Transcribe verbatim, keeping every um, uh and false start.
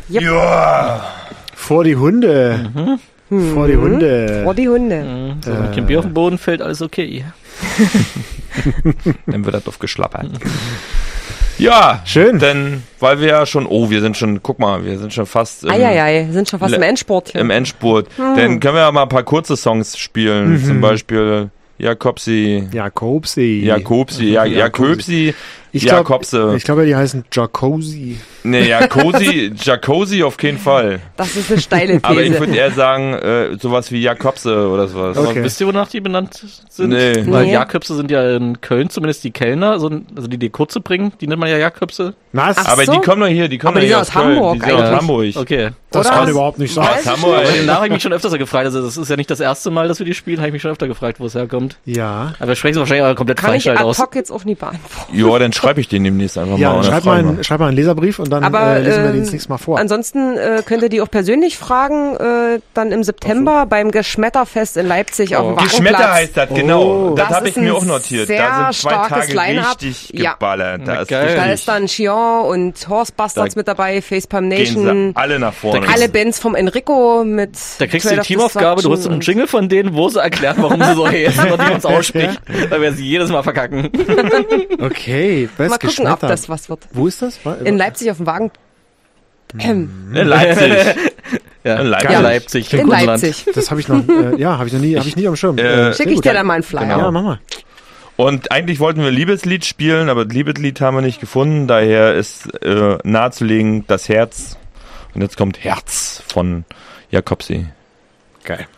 Yep. Ja. Vor die Hunde. Mhm. Vor die Hunde. Vor die Hunde. Mhm. So, wenn kein Bier auf dem Boden fällt, alles okay. Dann wird er doof geschlappert. Ja, schön. Denn, weil wir ja schon, oh, wir sind schon, guck mal, wir sind schon fast im, Eieiei, sind schon fast im Endspurt hier. im Endspurt. Hm. Dann können wir ja mal ein paar kurze Songs spielen. Mhm. Zum Beispiel Jakobsi. Jakobsi. Jakobsi. Ja, Jakobsi. Ich glaube, Jakobse. Ich glaube, die heißen Jacosi. Nee, Jacosi, Jacosi auf keinen Fall. Das ist eine steile These. Aber ich würde eher sagen, äh, sowas wie Jakobse oder sowas. Aber Okay. wisst ihr, wonach die benannt sind? Nee. Weil Nee. Jakobse sind ja in Köln zumindest die Kellner, also die die Kurze bringen, die nennt man ja Jakobse. Was? Ach Aber so. die kommen doch hier, die kommen Aber doch die hier sind aus aus Köln. Hamburg Die sind aus eigentlich. Hamburg. Okay. das Oder? kann überhaupt nicht sein. Aus Hamburg. Aber den habe ich mich schon öfters gefragt. Also das ist ja nicht das erste Mal, dass wir die spielen, habe ich mich schon öfter gefragt, wo es herkommt. Ja. Aber wir sprechen es wahrscheinlich aber komplett Kann falsch ich halt ad aus. hoc jetzt auch nie beantworten. Ja, dann schreibe ich den demnächst einfach Ja, mal. und dann schreib frag mal, ich einen, schreib mal einen Leserbrief und dann Aber äh, lesen wir ähm, den das nächste Mal vor. Ansonsten äh, könnt ihr die auch persönlich fragen, äh, dann im September beim Geschmetterfest in Leipzig auf dem Wagenplatz. Geschmetter heißt das, genau. Oh. Das, Das habe ist ich mir ein auch notiert. sehr Da sind zwei starkes Tage Line-Up. richtig Ja. geballert. Da Na, ist geil. Da richtig, ist dann Chion und Horse Bastards Da mit dabei, Facepalm gehen sie Nation, alle nach vorne. Da alle Bands vom Enrico mit Da kriegst du Trail die of Teamaufgabe, du holst so einen Destruction Jingle von denen, wo sie erklären, warum sie so heißen und die uns ausspricht. Weil wir sie jedes Mal verkacken. Okay, und- best Mal gucken, ob Geschmetter. das was wird. Wo ist das? In Leipzig auf dem Wagen. Ähm, In Leipzig. Ja, In Leipzig. Ja, Leipzig. in Grünland. Leipzig. Das habe ich noch, äh, ja, habe ich noch nie, habe ich nie am Schirm. Äh, Schicke sehr ich gut. dir dann mal einen Flyer. Ja, mach mal. Und eigentlich wollten wir Liebeslied spielen, aber das Liebeslied haben wir nicht gefunden. Daher ist äh, nahezulegen das Herz. Und jetzt kommt Herz von Jakobsi. Geil.